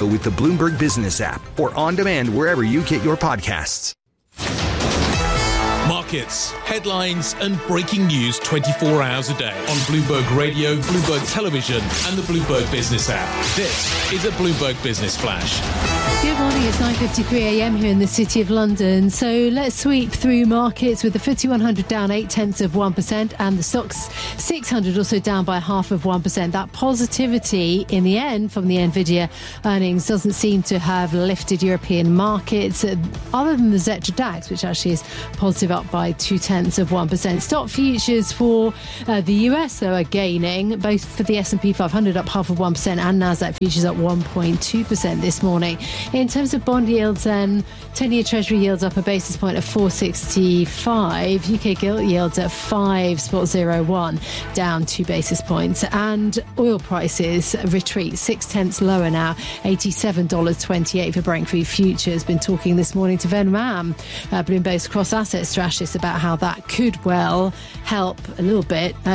local with the Bloomberg Business app or on demand wherever you get your podcasts. Markets, headlines and breaking news 24 hours a day on Bloomberg Radio, Bloomberg Television and the Bloomberg Business app. This is a Bloomberg Business Flash. Good morning, it's 9:53 a.m. here in the City of London. So let's sweep through markets with the FTSE 100 down 0.8% and the Stocks 600 also down by 0.5%. That positivity in the end from the Nvidia earnings doesn't seem to have lifted European markets other than the Xetra DAX, which actually is positive up by 0.2%. Stock futures for the US, though, are gaining, both for the S&P 500 up 0.5% and Nasdaq futures up 1.2% this morning. In terms of bond yields, then 10-year Treasury yields up a basis point at 4.65. UK gilt yields at 5.01, down 2 basis points. And oil prices retreat 0.6 lower now, $87.28 for Brent crude futures. Been talking this morning to Ven Ram, Bloomberg's cross-asset strategist, about how that could well help a little bit